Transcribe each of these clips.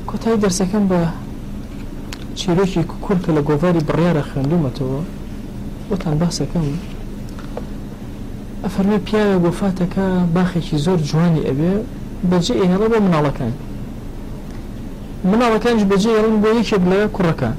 کۆتایی دەرسەکەم بە چیرۆکی کوکوور کە لە گۆڤاری بڕیارە خوێندومەتەوە بۆتان باسەکەم. ئەفەرمێ پیاوە گۆفاتەکە باخێکی زۆر جوانی ئەبێ بەجێ ئێهێڵە بۆ مناڵەکانش بەجێ هێڵن بۆ یەکێک لە کوڕەکان.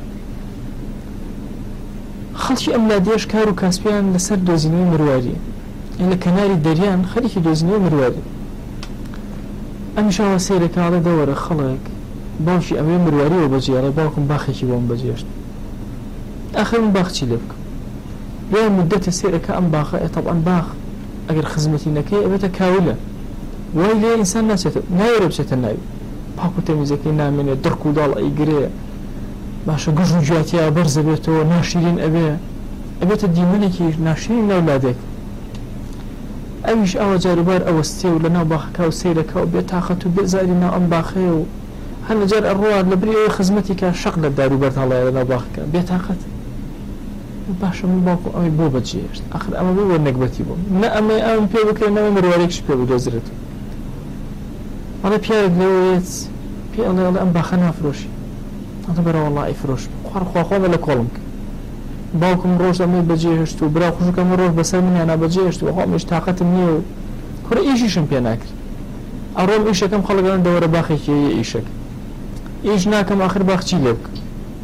خەڵکی ئەم لادێش کار و کاسپیان لەسەر دۆزینەوەی مرواری، لە کەناری دەریان خەریکی دۆزینەوەی مرواری. ئەمیشاوە سەیرەکاڵە دەوەرە خەڵک باوکی ئەوێ مرواریەوە بەجێڵە باوکم باخێکی بۆم بەجێشت. ئاخر من باخچی لێ بکەم یا مدەتە سێرەکە ئەم باخە طبعاً باخ ئەگەر خزمەتی نەکەی ئەبێتە کاولە وای لێ ئینسان نایەرە بچێتە ناوی پاک و تەمیزەکەی نامێنێت دڕک و داڵ ئەیگرێ باشە گژ و جواتیا بەرز ئەبێتەوە ناشرین ئەبێتە دیمەنێکی ناشرین ناولادێک. ئەویش ئەوە جاروبار ئەوەستێ و لە ناو باخەکە و سەیرەکە و بێ تاقەت و بێزاری ناو ئەم باخەیە و هەر لەجار ئەڕۆوار لە بری ئەوەی خزمەتی کە شەق لە داروبەر هەڵایە لە ناو باخەکە بێ تاقەت. باشە من باوکو ئەوەی بۆ بەجێهێشت ئاخر ئەمە بۆ نەکبەتی بووم نە ئەمە ئەم پێ بکرێنەوە مروارێکش پێ بدۆزرێت. ئەڵێ پیاوێک لەوەیەت پێ ئەڵێ ئەم باخە نافرۆشی ئەڵێ بەرە وەڵڵی فرۆش خواخوا لە کۆڵم کرد باوکم ڕۆژ ئەمەی بەجێهێشت و برا خوشکەم ڕۆژ بەسەر منیانە بەجێهێشت و خۆمیش تاقەتم نییە و کورە ئیشیشم پێ ناکرد. ئەڕۆم ئیشەکەم خەڵگەن دەوەرە باخێکی ئیشەکە ئیش ناکەم ئاخر باخچی لێ بکە.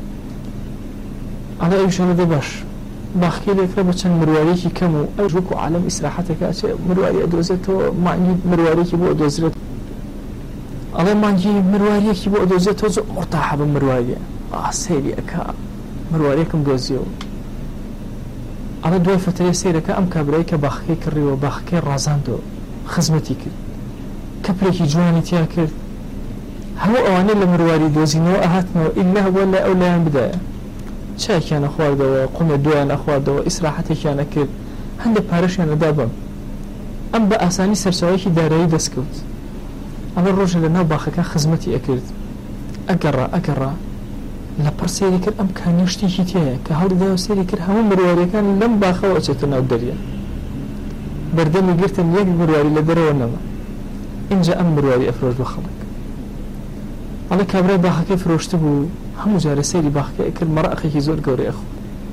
ئەڵێ ئەویشەنە دە باش باخکی لێکرا بە چەند مروارێکی کەم و ئەو ژووک و عالەم ئیسراحەتەکە مرواری ئەدۆزێتەوە مانگی مروارێکی بۆ ئەدۆزرێت. ئەڵێ مانگی مروارێکی بۆ ئەدۆزێتەوە زۆر مرتاحە بە مرواریە سەیری ئەکا مروارێکم دۆزیەوە. ئەڵێ دوای فترەی سەیرەکە ئەم کابرایی کە باخەکەی کڕیەوە باخەکەی ڕازاندەوە خزمەتی کرد کەپرێکی جوانی تیا کرد هەموو ئەوانەی لە مرواری دۆزینەوە ئەهاتنەوە ئیلا بۆ لە ئەو لایەن بدایە چاکیان ئەخواردەوە قومێ دویان ئەخواردەوە ئیسراحەتێکیانە کرد هەندێک پارەشیان لەدا بم ئەم بە ئاسانی سەرچاوەیەکی دارایی دەستکەوت. ئەمە ڕۆژە لە ناو باخەکە خزمەتی ئەکرد ئەگەڕا لە پڕ سێری کرد ئەم کانیە شتێکی تێیە کە هەڵدا و سێری کرد هەموو مرواریەکان لەم باخەوە ئەچێتە ناو دەریا بەردەمی گرتن یەک مرواری لە دەرەوە نەما اینجا ئەم مرواری ئەفرۆش بە خەڵک. ئەڵێ کابرای باخەکەی فرۆشتە بوو هەموو جارە سێری باخەکەی کرد مەڕەقێکی زۆر گەورەی ئەخۆ.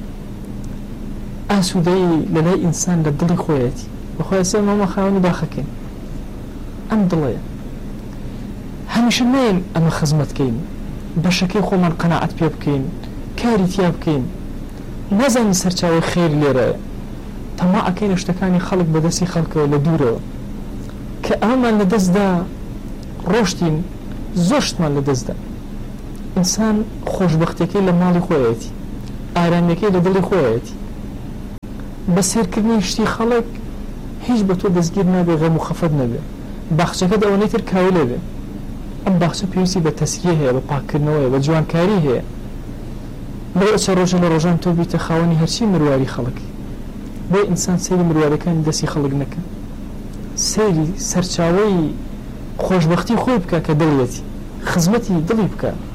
ئاسوودەی لەلای ئینسان لە دڵی خۆیەتی بەخۆی سێ ماما خاوەنی باخەکەین ئەم دڵەیە هەمیشە نەیەن ئەمە خزمەتکەین بەشەکەی خۆمان قەناعەت پێ بکەین کاری تیا بکەین نەزانی سەرچاوی خێر لێرەیە تەماعەکەینە شتەکانی خەڵک بەدەستی خەڵکەوە لە دوورەوە کە ئەمان لە دەستدا ڕۆشتین زۆر شتمان لە دەستدا. ئینسان خۆشبەختەکەی لە ماڵی خۆیەتی ئارامەکەی لە دڵی خۆیەتی بە سێرکردنی شتی خەڵک هیچ بە تۆ دەستگیر نابێ غەم و خەفەت نەبێ باخچەکەت ئەوەنەی تر کاولێ بێ. ئەم باخچە پێویستی بە تەسکیە هەیە بە پاکردنەوەیە بە جوانکاری هەیە بۆ ئەچە ڕۆژە لە ڕۆژان تۆ بیتە خاوەنی هەرچی مرواری خەڵکی بۆ ئینسان سەیری مروارەکانی دەستی خەڵک نەکە سەیری سەرچاوەی خۆشبەختی خۆی بکە کە دڵێتی خزمەتی دڵی بکە